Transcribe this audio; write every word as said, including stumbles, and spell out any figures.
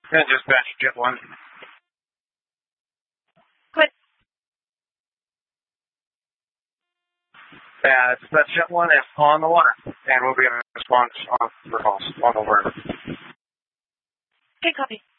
Then dispatch jet one. Quit. Uh, dispatch jet one is on the water, and we'll be in response on for calls on the water. Okay, copy.